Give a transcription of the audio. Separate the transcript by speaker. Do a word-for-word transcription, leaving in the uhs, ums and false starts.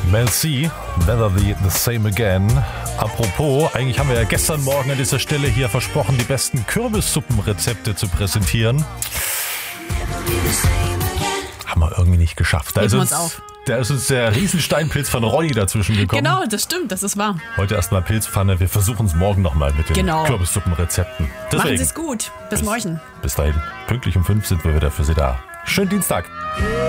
Speaker 1: Mel C, Never Be the Same Again. Apropos, eigentlich haben wir ja gestern Morgen an dieser Stelle hier versprochen, die besten Kürbissuppenrezepte zu präsentieren. Haben wir irgendwie nicht geschafft. Da ist uns,
Speaker 2: auf.
Speaker 1: da ist uns der Riesensteinpilz von Ronny dazwischen gekommen.
Speaker 2: Genau, das stimmt, das ist wahr.
Speaker 1: Heute erstmal Pilzpfanne. Wir versuchen es morgen nochmal mit den
Speaker 2: genau.
Speaker 1: Kürbissuppenrezepten. Deswegen,
Speaker 2: machen Sie es gut. Bis, bis morgen.
Speaker 1: Bis dahin. Pünktlich um fünf sind wir wieder für Sie da. Schönen Dienstag.